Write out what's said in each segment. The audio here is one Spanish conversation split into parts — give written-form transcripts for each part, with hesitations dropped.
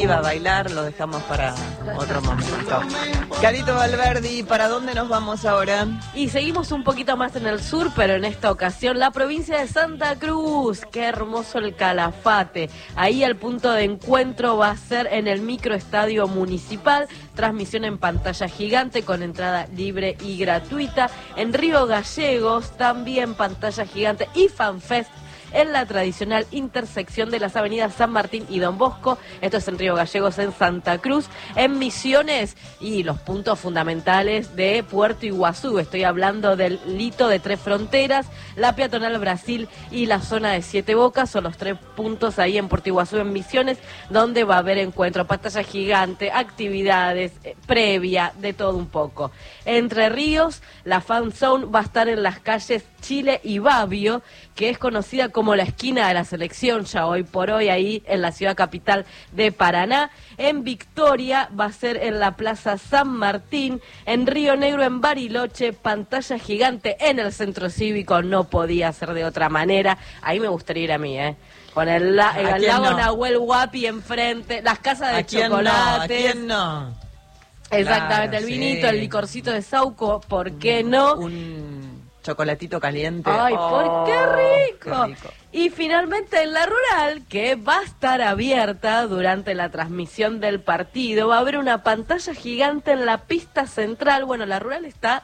a bailar, lo dejamos para otro momento. Carito Valverdi, ¿para dónde nos vamos ahora? Y seguimos un poquito más en el sur, pero en esta ocasión la provincia de Santa Cruz. Qué hermoso el Calafate. Ahí el punto de encuentro va a ser en el microestadio municipal. Transmisión en pantalla gigante con entrada libre y gratuita. En Río Gallegos también pantalla gigante y FanFest en la tradicional intersección de las avenidas San Martín y Don Bosco. Esto es en Río Gallegos, en Santa Cruz. En Misiones y los puntos fundamentales de Puerto Iguazú. Estoy hablando del Lito de Tres Fronteras, la Peatonal Brasil y la zona de Siete Bocas. Son los 3 puntos ahí en Puerto Iguazú, en Misiones, donde va a haber encuentro, pantalla gigante, actividades, previa, de todo un poco. Entre Ríos, la Fan Zone va a estar en las calles Chile y Babio, que es conocida como la esquina de la selección, ya hoy por hoy, ahí en la ciudad capital de Paraná. En Victoria va a ser en la Plaza San Martín. En Río Negro, en Bariloche, pantalla gigante en el Centro Cívico, no podía ser de otra manera. Ahí me gustaría ir a mí, con el lago Nahuel Huapi enfrente, las casas de chocolate. ¿A quién no? Exactamente, Claro, el vinito, sí. el licorcito de Sauco, ¿por qué no? Un chocolatito caliente. ¡Ay, qué rico! Qué rico. Y finalmente en la rural, que va a estar abierta durante la transmisión del partido, va a haber una pantalla gigante en la pista central. Bueno, la rural está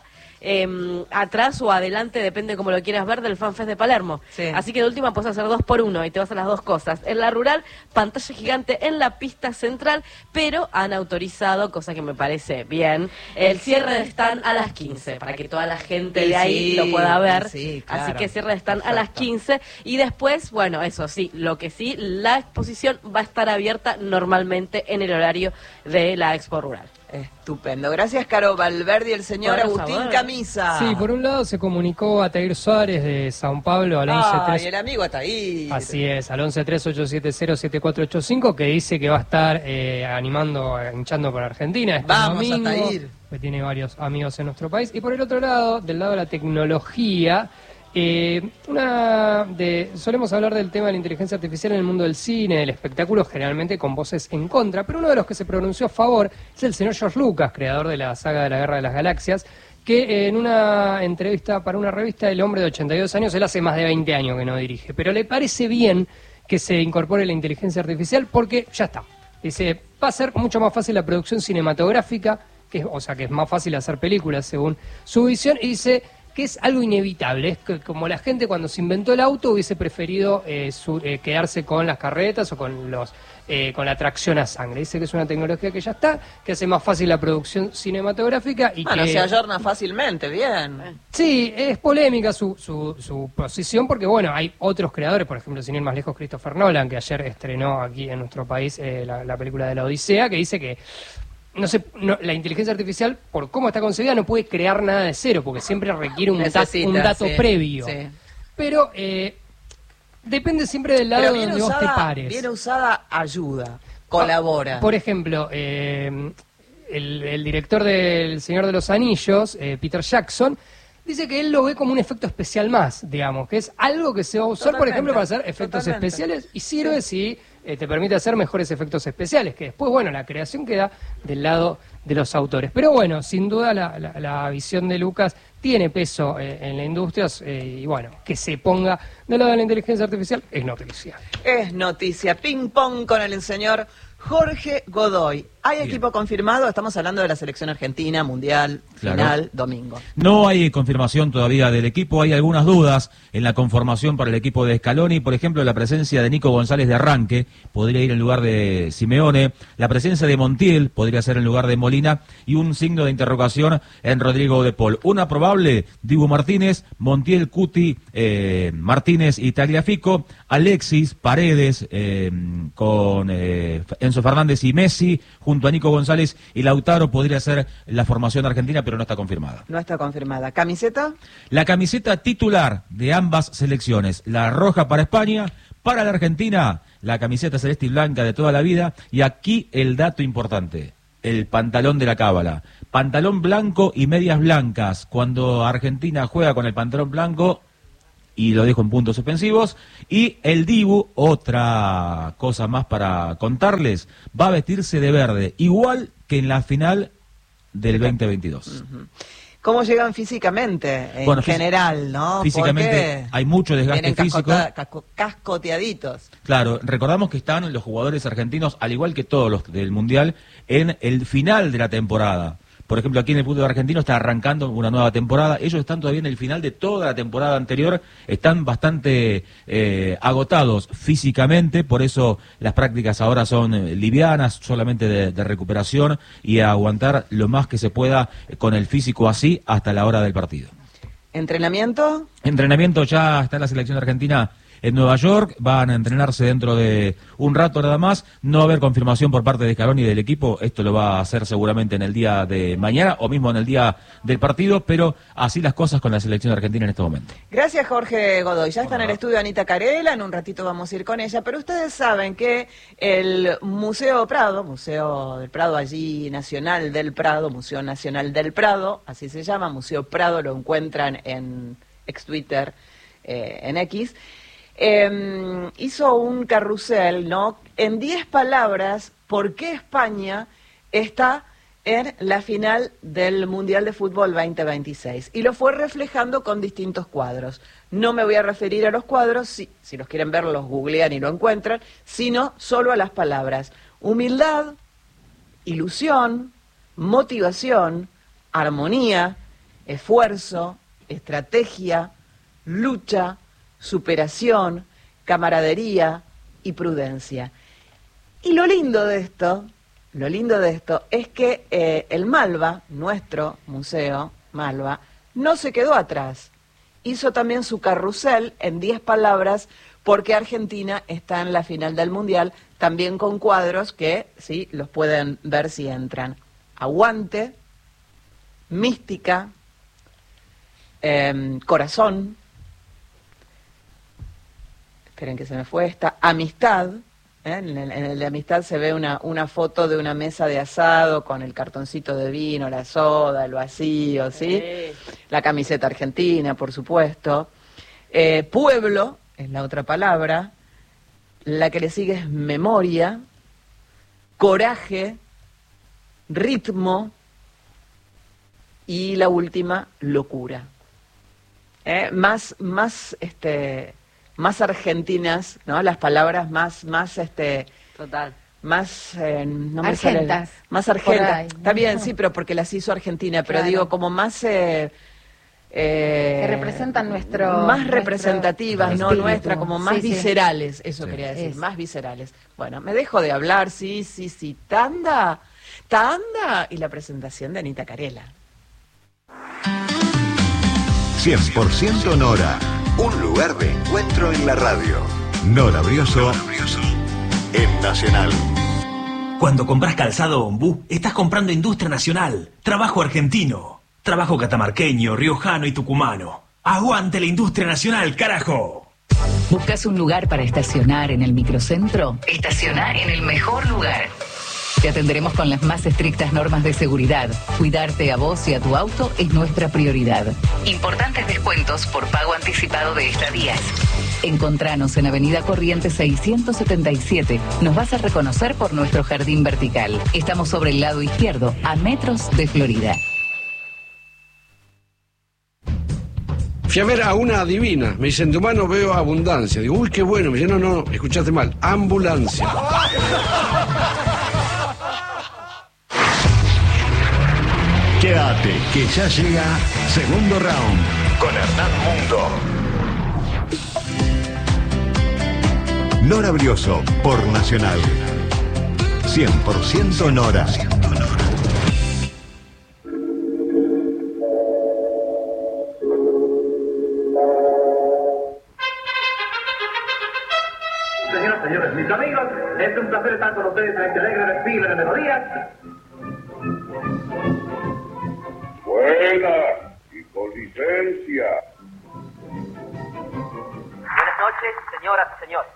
atrás o adelante, depende como lo quieras ver, del FanFest de Palermo. Sí. Así que de última puedes hacer 2 por 1 y te vas a las 2 cosas. En la rural, pantalla gigante en la pista central, pero han autorizado, cosa que me parece bien, el cierre de stand a las 15, para que toda la gente de ahí lo pueda ver. Sí, claro. Así que cierre de stand a las 15 y después, bueno, eso sí, lo que sí, la exposición va a estar abierta normalmente en el horario de la Expo Rural. Estupendo. Gracias, Caro Valverdi, el señor Por Agustín favor. Camisa. Sí, por un lado se comunicó a Tair Suárez de Sao Paulo al 11-3. Y el amigo está ahí. Así es, al 11-3-870-7485, que dice que va a estar animando, hinchando por Argentina este Vamos domingo, a Tair. que tiene varios amigos en nuestro país. Y por el otro lado, del lado de la tecnología, solemos hablar del tema de la inteligencia artificial en el mundo del cine, del espectáculo, generalmente con voces en contra, pero uno de los que se pronunció a favor es el señor George Lucas, creador de la saga de la Guerra de las Galaxias, que en una entrevista para una revista, El hombre de 82 años, él hace más de 20 años que no dirige, pero le parece bien que se incorpore la inteligencia artificial porque ya está. Dice, va a ser mucho más fácil la producción cinematográfica, o sea que es más fácil hacer películas según su visión, y dice que es algo inevitable, es que como la gente cuando se inventó el auto hubiese preferido quedarse con las carretas o con la tracción a sangre. Dice que es una tecnología que ya está, que hace más fácil la producción cinematográfica y Bueno, que se ayorna fácilmente, bien. sí, es polémica su posición porque, bueno, hay otros creadores, por ejemplo, sin ir más lejos, Christopher Nolan, que ayer estrenó aquí en nuestro país la película de la Odisea, que dice que la inteligencia artificial, por cómo está concebida, no puede crear nada de cero, porque siempre requiere un dato previo. Sí. Pero depende siempre del lado donde vos te pares. Bien usada, ayuda, colabora. Por ejemplo, el director del Señor de los Anillos, Peter Jackson, dice que él lo ve como un efecto especial más, digamos, que es algo que se va a usar, por ejemplo, para hacer efectos especiales y sirve si te permite hacer mejores efectos especiales, que después, bueno, la creación queda del lado de los autores. Pero bueno, sin duda la visión de Lucas tiene peso en la industria y bueno, que se ponga del lado de la inteligencia artificial es noticia. Es noticia. Ping pong con el señor Jorge Godoy. ¿Hay equipo confirmado? Estamos hablando de la selección argentina, mundial, final, domingo. No hay confirmación todavía del equipo, hay algunas dudas en la conformación para el equipo de Scaloni, por ejemplo, la presencia de Nico González de arranque, podría ir en lugar de Simeone, la presencia de Montiel podría ser en lugar de Molina, y un signo de interrogación en Rodrigo de Paul. Una probable, Dibu Martínez, Montiel, Cuti, Martínez y Tagliafico, Alexis, Paredes, con Enzo Fernández y Messi, junto a Nico González y Lautaro podría ser la formación argentina, pero no está confirmada. No está confirmada. ¿Camiseta? La camiseta titular de ambas selecciones, la roja para España, para la Argentina, la camiseta celeste y blanca de toda la vida, y aquí el dato importante, el pantalón de la cábala. Pantalón blanco y medias blancas. Cuando Argentina juega con el pantalón blanco, y lo dejo en puntos suspensivos. Y el Dibu, otra cosa más para contarles, va a vestirse de verde, igual que en la final del 2022. ¿Cómo llegan físicamente en general, no? Físicamente hay mucho desgaste físico. Cascoteaditos. Claro, recordamos que están los jugadores argentinos, al igual que todos los del Mundial, en el final de la temporada. Por ejemplo, aquí en el fútbol argentino está arrancando una nueva temporada. Ellos están todavía en el final de toda la temporada anterior. Están bastante agotados físicamente. Por eso las prácticas ahora son livianas, solamente de recuperación y a aguantar lo más que se pueda con el físico así hasta la hora del partido. ¿Entrenamiento? Entrenamiento ya está en la selección argentina en Nueva York, van a entrenarse dentro de un rato nada más, no va a haber confirmación por parte de Scaloni y del equipo, esto lo va a hacer seguramente en el día de mañana o mismo en el día del partido, pero así las cosas con la selección argentina en este momento. Gracias, Jorge Godoy. Ya está en el estudio Anita Carela, en un ratito vamos a ir con ella, pero ustedes saben que el Museo Prado, Museo del Prado allí, Nacional del Prado, Museo Nacional del Prado, así se llama, Museo Prado, lo encuentran en ex-Twitter, en X, hizo un carrusel, ¿no? En 10 palabras, ¿por qué España está en la final del Mundial de Fútbol 2026? Y lo fue reflejando con distintos cuadros. No me voy a referir a los cuadros, si los quieren ver los googlean y lo encuentran, sino solo a las palabras. Humildad, ilusión, motivación, armonía, esfuerzo, estrategia, lucha, superación, camaradería y prudencia. Y lo lindo de esto es que el Malva, nuestro museo Malva, no se quedó atrás. Hizo también su carrusel en 10 palabras porque Argentina está en la final del Mundial, también con cuadros que sí los pueden ver si entran. Aguante, mística, corazón, esperen que se me fue esta, amistad, en el de amistad se ve una foto de una mesa de asado con el cartoncito de vino, la soda, el vacío, ¿sí? La camiseta argentina, por supuesto. Pueblo es la otra palabra, la que le sigue es memoria, coraje, ritmo y la última, locura. Más argentinas, ¿no? Las palabras más total. Más no me argentas. Sale, más argentas. Está bien, sí, pero porque las hizo Argentina, pero digo como más que representan más representativas, no nuestra, como más sí, viscerales, eso quería decir, más viscerales. Bueno, me dejo de hablar, sí, tanda y la presentación de Anita Carela. 100% Nora. Un lugar de encuentro en la radio. Nora Brioso en Nacional. Cuando compras calzado Ombú, estás comprando industria nacional, trabajo argentino, trabajo catamarqueño, riojano y tucumano. ¡Aguante la industria nacional, carajo! ¿Buscas un lugar para estacionar en el microcentro? Estaciona en el mejor lugar. Te atenderemos con las más estrictas normas de seguridad. Cuidarte a vos y a tu auto es nuestra prioridad. Importantes descuentos por pago anticipado de estadías. Encontranos en Avenida Corrientes 677. Nos vas a reconocer por nuestro jardín vertical. Estamos sobre el lado izquierdo, a metros de Florida. Fui a ver a una adivina. Me dice, en tu mano veo abundancia. Digo, uy, qué bueno. Me dice, no, escuchaste mal. Ambulancia. Quédate, que ya llega segundo round con Hernán Mundo. Nora Brioso por Nacional. 100% Nora. Señores, mis amigos, es un placer estar con ustedes en este alegre desfile de melodías. Buena y con licencia. Buenas noches, señoras y señores.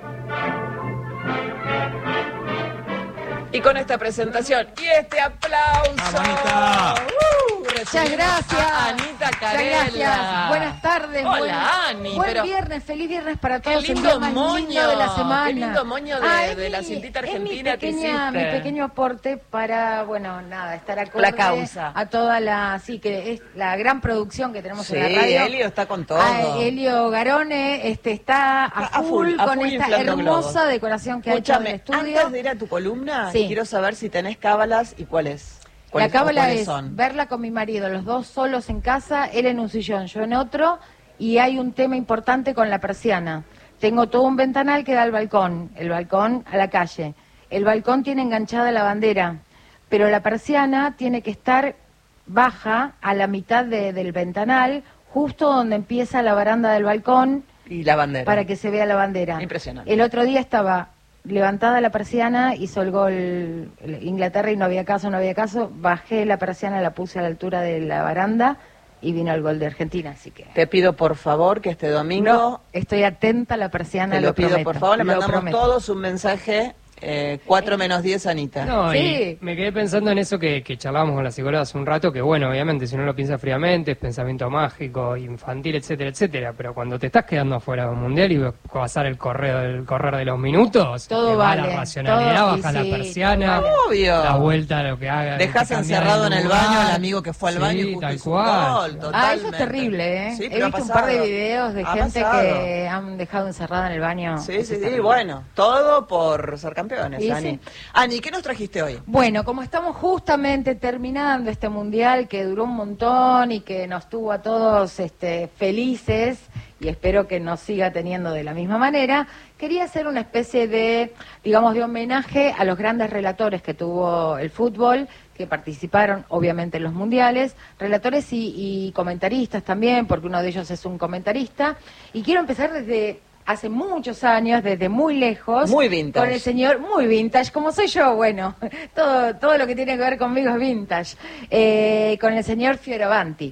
Y con esta presentación y este aplauso. ¡Vamos, Anita! Muchas gracias. A Anita Anita Carela. Gracias. Buenas tardes. Hola, Ani. Buen viernes, feliz viernes para todos. Qué lindo el día más moño. lindo de la semana. Qué lindo moño de la cintita argentina es que hiciste. mi pequeño aporte para, estar acorde La causa. a toda que es la gran producción que tenemos en la Sí, radio. Elio está con todo. Elio Garone está a full con esta inflando hermosa globos. decoración que ha hecho Escúchame, del estudio. antes de ir a tu columna, Sí. quiero saber si tenés cábalas y cuáles. La cábala ¿Cuáles es son? verla con mi marido, los dos solos en casa, él en un sillón, yo en otro, y hay un tema importante con la persiana. Tengo todo un ventanal que da al balcón, el balcón a la calle. El balcón tiene enganchada la bandera, pero la persiana tiene que estar baja a la mitad del ventanal, justo donde empieza la baranda del balcón. Y la bandera. Para que se vea la bandera. Impresionante. El otro día estaba levantada la persiana, hizo el gol Inglaterra y no había caso, bajé la persiana, la puse a la altura de la baranda y vino el gol de Argentina, así que... Te pido por favor que este domingo... No, estoy atenta a la persiana, te lo pido prometo, por favor, le lo mandamos prometo. todos un mensaje, 4 menos 10, Anita. No, Sí. y me quedé pensando en eso que charlábamos con la psicóloga hace un rato, que bueno, obviamente si uno lo piensa fríamente, es pensamiento mágico, infantil, etcétera, etcétera, pero cuando te estás quedando afuera de un mundial y ves pasar el correr de los minutos, Todo te va vale, la racionalidad, todo, y baja sí, la persiana, todo Obvio. la vuelta, lo que haga. Dejás te cambia encerrado de en el lugar. baño al amigo que fue al baño y Sí, justo tal hizo un cual. gol, Eso totalmente. es terrible, ¿eh? Sí, He pero ha visto un par de pasado. videos de Ha gente pasado. que han dejado encerrada en el baño. Sí, Eso sí, es sí, terrible. bueno, todo por ser campeones, Sí, Ani. sí. Ani, ¿qué nos trajiste hoy? Bueno, como estamos justamente terminando este mundial que duró un montón y que nos tuvo a todos felices y espero que nos siga teniendo de la misma manera, quería hacer una especie de, digamos, de homenaje a los grandes relatores que tuvo el fútbol, que participaron obviamente en los mundiales, relatores y comentaristas también, porque uno de ellos es un comentarista, y quiero empezar desde hace muchos años, desde muy lejos. Muy vintage. Con el señor, muy vintage, como soy yo, bueno, todo lo que tiene que ver conmigo es vintage. Con el señor Fioravanti.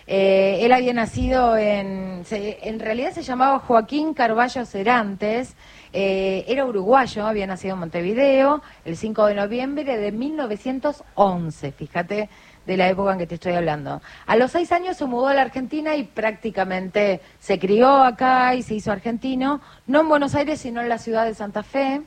Él había nacido en realidad se llamaba Joaquín Carballo Cerantes, era uruguayo, había nacido en Montevideo el 5 de noviembre de 1911, fíjate de la época en que te estoy hablando. A los 6 años se mudó a la Argentina y prácticamente se crió acá y se hizo argentino, no en Buenos Aires, sino en la ciudad de Santa Fe.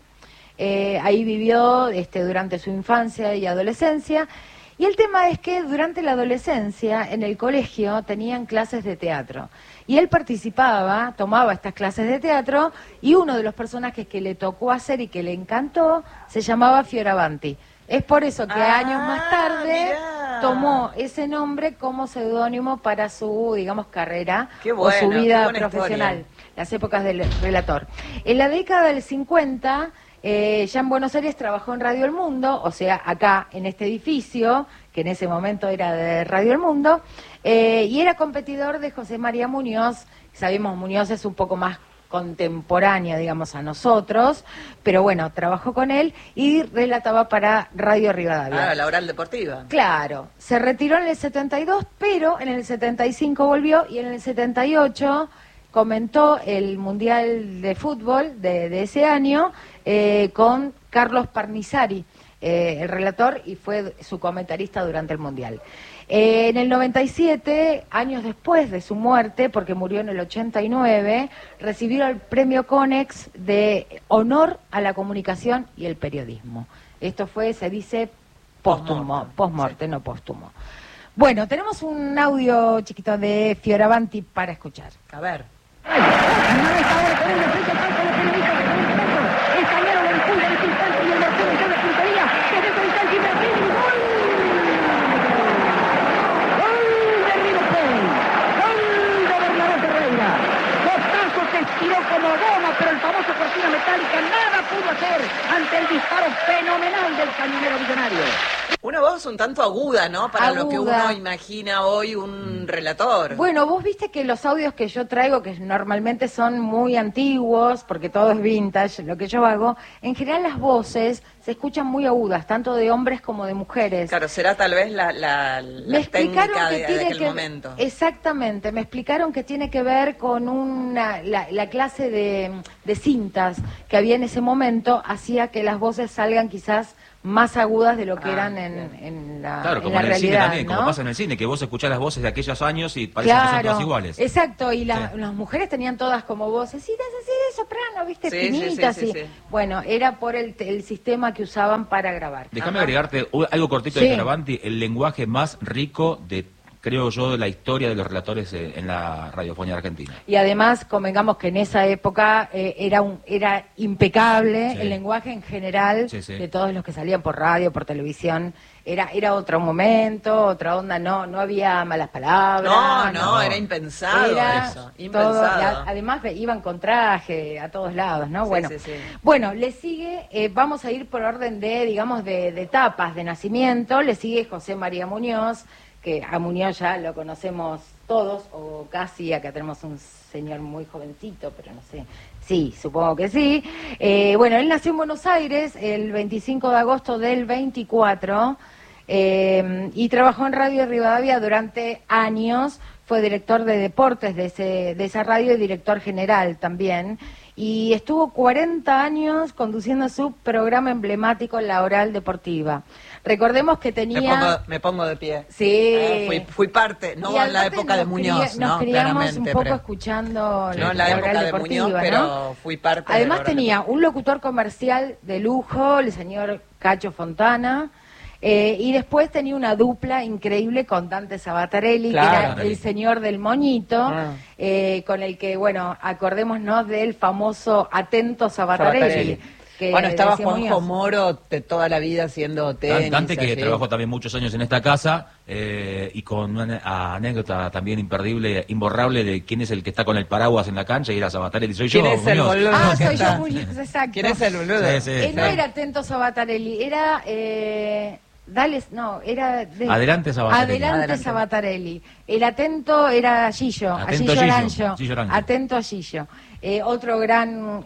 Ahí vivió durante su infancia y adolescencia. Y el tema es que durante la adolescencia, en el colegio, tenían clases de teatro. Y él participaba, tomaba estas clases de teatro, y uno de los personajes que le tocó hacer y que le encantó, se llamaba Fioravanti. Es por eso que años más tarde mirá. tomó ese nombre como seudónimo para su, digamos, carrera Qué bueno, o su qué vida buena profesional, historia. las épocas del relator. En la década del 50, ya en Buenos Aires trabajó en Radio El Mundo, o sea, acá en este edificio, que en ese momento era de Radio El Mundo, y era competidor de José María Muñoz. Sabemos, Muñoz es un poco más contemporáneo, digamos, a nosotros, pero bueno, trabajó con él y relataba para Radio Rivadavia. Ah, la oral deportiva. Claro, se retiró en el 72, pero en el 75 volvió y en el 78 comentó el Mundial de Fútbol de ese año con Carlos Parnizari, el relator, y fue su comentarista durante el Mundial. En el 97, años después de su muerte, porque murió en el 89, recibió el premio Conex de honor a la comunicación y el periodismo. Esto fue, se dice, póstumo, post-morte, no póstumo. Bueno, tenemos un audio chiquito de Fioravanti para escuchar. A ver. Tiró como goma, pero el famoso cortina metálica nada pudo hacer ante el disparo fenomenal del cañonero millonario. Una voz un tanto aguda, ¿no? Para lo que Aguda. uno imagina hoy un relator. Bueno, vos viste que los audios que yo traigo, que normalmente son muy antiguos, porque todo es vintage, lo que yo hago, en general las voces se escuchan muy agudas, tanto de hombres como de mujeres. Claro, será tal vez la Me explicaron técnica que de tiene aquel que momento. Exactamente, me explicaron que tiene que ver con la clase de cintas que había en ese momento, hacía que las voces salgan quizás más agudas de lo que eran en la Claro, en como la en el cine realidad, también, ¿no? como pasa en el cine, que vos escuchás las voces de aquellos años y parecen que son todas iguales. Exacto, y las mujeres tenían todas como vocecitas así de soprano, ¿viste? Finitas, sí. Bueno, era por el sistema que usaban para grabar. Déjame agregarte algo cortito de Fioravanti, el lenguaje más rico de, creo yo, de la historia de los relatores en la radiofonía argentina. Y además, convengamos que en esa época era impecable el lenguaje en general de todos los que salían por radio, por televisión. Era otro momento, otra onda, no había malas palabras. No, era impensado eso, impensado. Además iban con traje a todos lados, ¿no? Sí. Bueno, le sigue, vamos a ir por orden de, digamos, de etapas de nacimiento. Le sigue José María Muñoz, que a Muñoz ya lo conocemos todos, o casi, acá tenemos un señor muy jovencito, pero no sé, sí, supongo que sí. Bueno, él nació en Buenos Aires el 25 de agosto del 24 y trabajó en Radio Rivadavia durante años, fue director de deportes de esa radio y director general también, y estuvo 40 años conduciendo su programa emblemático La Oral Deportiva. Recordemos que tenía... Me pongo de pie. Sí. Fui parte, no en la época de Muñoz, nos criamos un poco escuchando no en la época de Muñoz, pero fui parte. Además tenía un locutor comercial de lujo, el señor Cacho Fontana, y después tenía una dupla increíble con Dante Sabatarelli, que era el señor del moñito, con el que, bueno, acordémonos del famoso Atento Sabatarelli. Bueno, estaba Juanjo Moro de toda la vida haciendo tenis. Dante, que trabajó también muchos años en esta casa, y con una anécdota también imperdible, imborrable, de quién es el que está con el paraguas en la cancha, y era Sabatarelli. Soy yo, ¿Quién es el boludo? Soy yo, Muñoz, exacto. ¿Quién es el boludo? No era Atento Sabatarelli, era... Adelante Sabatarelli. Adelante Sabatarelli. El Atento era Gillo, Atento Arancho. Gillo Arancho. Atento a Gillo. Otro gran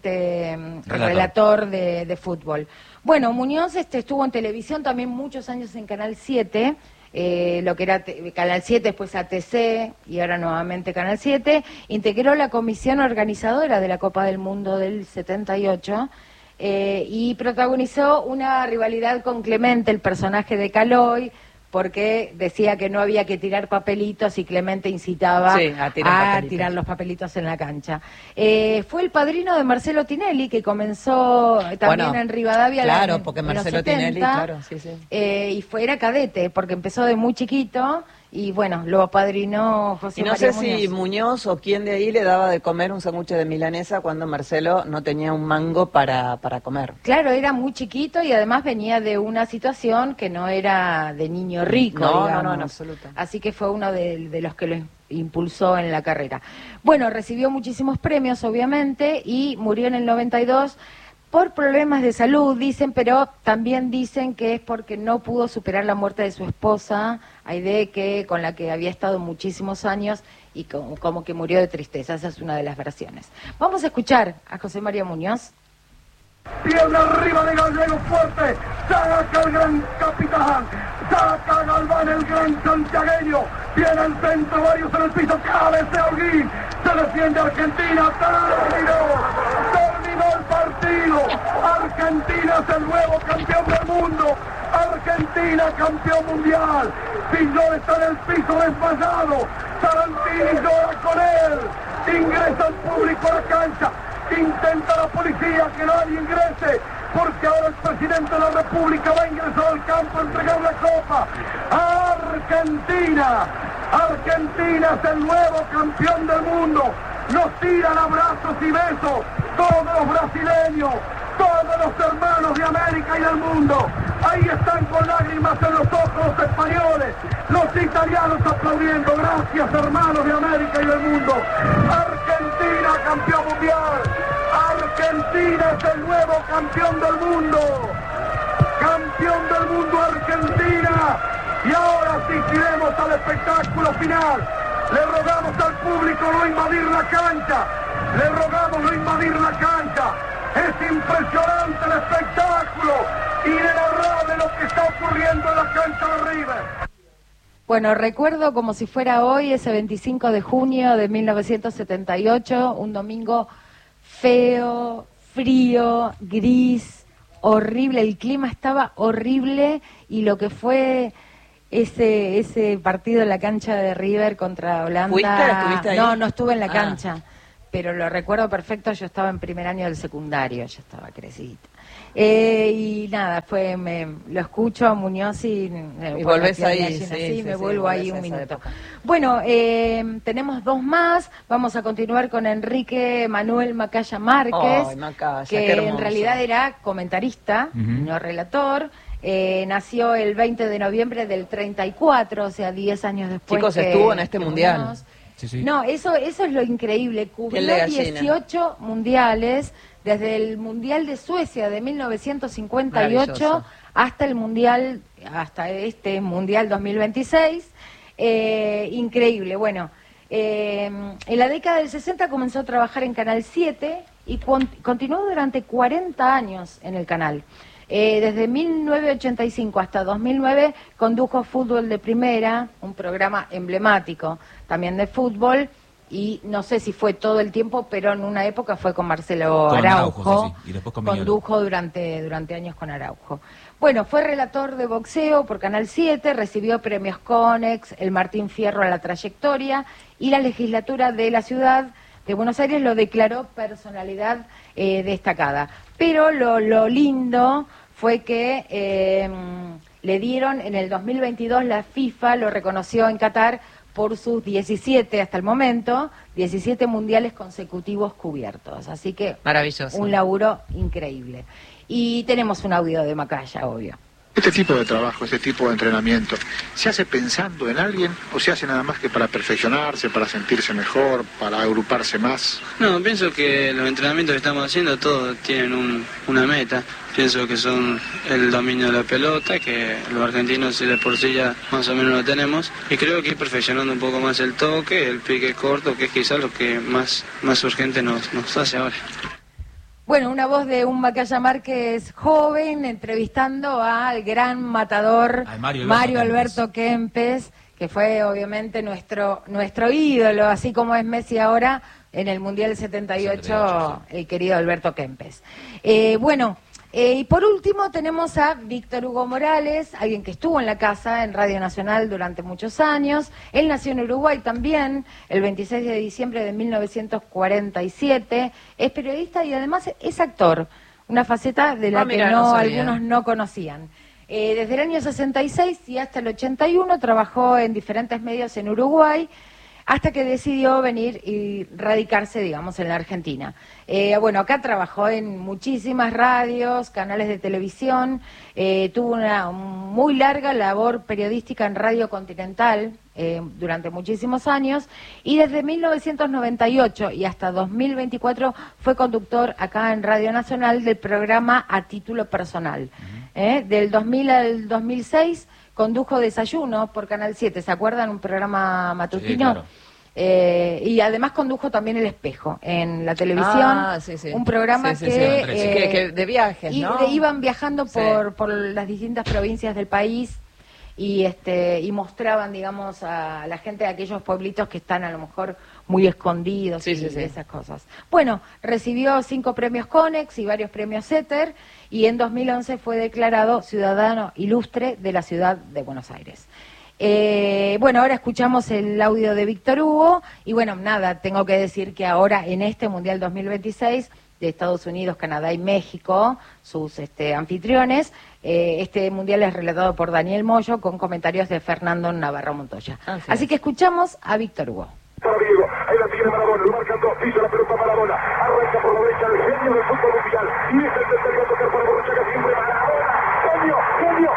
relator de fútbol. Bueno, Muñoz estuvo en televisión también muchos años en Canal 7, lo que era Canal 7, después ATC y ahora nuevamente Canal 7. Integró la comisión organizadora de la Copa del Mundo del 78. Y protagonizó una rivalidad con Clemente, el personaje de Caloi, porque decía que no había que tirar papelitos y Clemente incitaba a tirar los papelitos en la cancha. Fue el padrino de Marcelo Tinelli, que comenzó también en Rivadavia. Claro, porque Marcelo Tinelli, y era cadete, porque empezó de muy chiquito. Y bueno, lo apadrinó José María Muñoz. Y no sé Muñoz. si Muñoz o quién de ahí le daba de comer un sándwich de milanesa cuando Marcelo no tenía un mango para comer. Claro, era muy chiquito y además venía de una situación que no era de niño rico, No, digamos. no, en absoluto. Así que fue uno de los que lo impulsó en la carrera. Bueno, recibió muchísimos premios, obviamente, y murió en el 92 por problemas de salud, dicen, pero también dicen que es porque no pudo superar la muerte de su esposa, Aide, con la que había estado muchísimos años y como que murió de tristeza. Esa es una de las versiones. Vamos a escuchar a José María Muñoz. Pierna arriba de Gallego fuerte, saca el gran capitán, saca Galván el gran santiagueño, viene el centro, varios en el piso, cabecea Holguín, se defiende Argentina, terminó el partido, Argentina es el nuevo campeón del mundo, Argentina campeón mundial, Pillón está en el piso desmayado, Tarantini llora con él, ingresa el público a la cancha, intenta la policía que nadie ingrese, porque ahora el presidente de la República va a ingresar al campo a entregar la copa a Argentina. Argentina es el nuevo campeón del mundo. Nos tiran abrazos y besos todos los brasileños, todos los hermanos de América y del mundo. Ahí están con lágrimas en los ojos los españoles, los italianos aplaudiendo. Gracias, hermanos de América y del mundo. Argentina, campeón mundial. Argentina es el nuevo campeón del mundo. Campeón del mundo Argentina. Y ahora asistiremos al espectáculo final. Le rogamos al público no invadir la cancha. Le rogamos no invadir la cancha. Es impresionante el espectáculo, inenarrable lo que está ocurriendo en la cancha de River. Bueno, recuerdo como si fuera hoy, ese 25 de junio de 1978, un domingo feo, frío, gris, horrible, el clima estaba horrible y lo que fue ese partido en la cancha de River contra Holanda. ¿Estuviste ahí? No estuve en la cancha, pero lo recuerdo perfecto, yo estaba en primer año del secundario, yo estaba crecidita. Y nada, lo escucho a Muñoz y volvés ahí, me vuelvo ahí un minuto. Bueno, tenemos dos más, vamos a continuar con Enrique Manuel Macaya Márquez, que en realidad era comentarista, no relator. Nació el 20 de noviembre del 34, o sea, 10 años después. Chicos, estuvo en este mundial. Sí. No, eso es lo increíble, cubrió 18 mundiales, desde el Mundial de Suecia de 1958 hasta este Mundial 2026. Increíble. Bueno, en la década del 60 comenzó a trabajar en Canal 7 y continuó durante 40 años en el canal. Desde 1985 hasta 2009 condujo Fútbol de Primera, un programa emblemático también de fútbol, y no sé si fue todo el tiempo, pero en una época fue con Marcelo Araujo, sí. Y después con condujo durante años con Araujo. Bueno, fue relator de boxeo por Canal 7, recibió premios Conex, el Martín Fierro a la trayectoria, y la legislatura de la ciudad de Buenos Aires lo declaró personalidad destacada. Pero lo lindo fue que le dieron en el 2022, la FIFA lo reconoció en Qatar por sus 17, hasta el momento, 17 mundiales consecutivos cubiertos. Así que maravilloso. Un laburo increíble. Y tenemos un audio de Macaya, obvio. Este tipo de trabajo, este tipo de entrenamiento, ¿se hace pensando en alguien o se hace nada más que para perfeccionarse, para sentirse mejor, para agruparse más? No, pienso que los entrenamientos que estamos haciendo todos tienen una meta. Pienso que son el dominio de la pelota, que los argentinos de por sí ya más o menos lo tenemos, y creo que ir perfeccionando un poco más el toque, el pique corto, que es quizás lo que más urgente nos hace ahora. Bueno, una voz de un Macaya Márquez joven entrevistando al gran matador Mario Alberto Kempes, que fue obviamente nuestro ídolo, así como es Messi ahora en el Mundial 78, el querido Alberto Kempes. Y por último tenemos a Víctor Hugo Morales, alguien que estuvo en la casa en Radio Nacional durante muchos años. Él nació en Uruguay también, el 26 de diciembre de 1947. Es periodista y además es actor, una faceta de la que algunos no conocían. Desde el año 66 y hasta el 81 trabajó en diferentes medios en Uruguay, hasta que decidió venir y radicarse, digamos, en la Argentina. Acá trabajó en muchísimas radios, canales de televisión, tuvo una muy larga labor periodística en Radio Continental durante muchísimos años, y desde 1998 y hasta 2024 fue conductor acá en Radio Nacional del programa A Título Personal. Del 2000 al 2006 condujo Desayuno por Canal 7, ¿se acuerdan? Un programa matutino. Sí, claro. Y además condujo también El Espejo en la televisión, un programa que de viajes, ¿no? Iban viajando por las distintas provincias del país y mostraban, digamos, a la gente de aquellos pueblitos que están a lo mejor muy escondidos esas cosas. Bueno, recibió 5 premios Conex y varios premios ETER, y en 2011 fue declarado ciudadano ilustre de la ciudad de Buenos Aires. Ahora escuchamos el audio de Víctor Hugo y tengo que decir que ahora en este Mundial 2026 de Estados Unidos, Canadá y México, sus anfitriones, este Mundial es relatado por Daniel Moyo con comentarios de Fernando Navarro Montoya. Así que escuchamos a Víctor Hugo. Ahí la tiene Maradona, lo marcan dos, hizo la pelota Maradona, arranca por la derecha el genio del fútbol mundial, y es el tercero a tocar por Borruchaga, siempre Maradona, genio,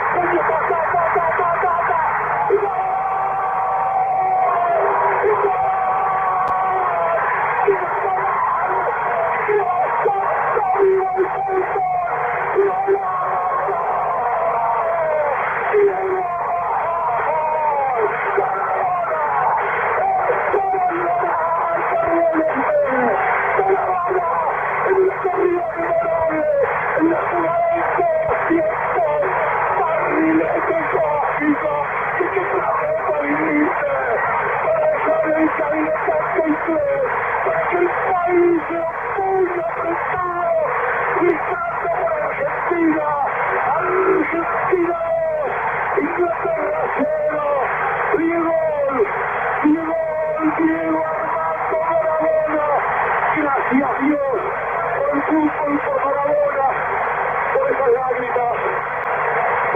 para que el país sea muy apretado, gritando por Argentina.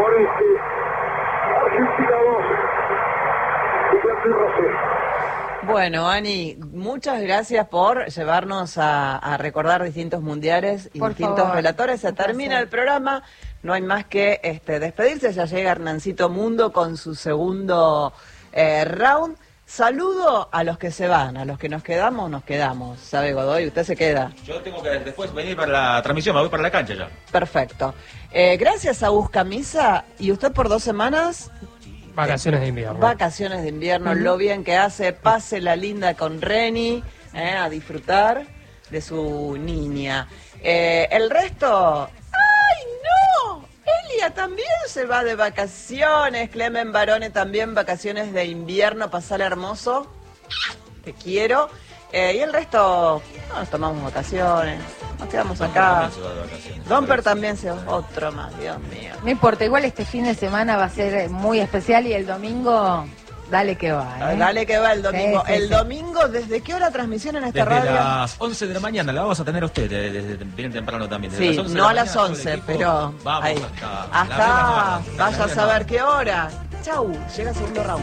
Argentina 2. Inglaterra 0. Bueno, Ani, muchas gracias por llevarnos a recordar distintos mundiales y Por distintos favor, relatores. Se un termina placer. el programa, no hay más que despedirse. Ya llega Hernancito Mundo con su segundo round. Saludo a los que se van, a los que nos quedamos, ¿sabe, Godoy? Usted se queda. Yo tengo que después venir para la transmisión, me voy para la cancha ya. Perfecto. Gracias a Buscamisa, y usted por 2 semanas... Vacaciones de invierno. Vacaciones de invierno, lo bien que hace, pase la linda con Reni, a disfrutar de su niña. El resto, ¡ay no! Elia también se va de vacaciones, Clemen Barone también vacaciones de invierno, pasale hermoso, te quiero. Y el resto, nos tomamos vacaciones, nos quedamos acá. Domper también se va, otro más, Dios mío. No importa, igual este fin de semana va a ser muy especial y el domingo, dale que va. Dale que va el domingo. Sí, sí, el sí. domingo, ¿desde qué hora transmisión en esta Desde radio? las 11 de la mañana la vamos a tener a usted, desde bien temprano también. Desde Sí, las 11 de no la a las mañana, todo el 11, equipo, pero vamos ahí. hasta Hasta, la vaya a saber qué hora. Chau, llega el segundo round.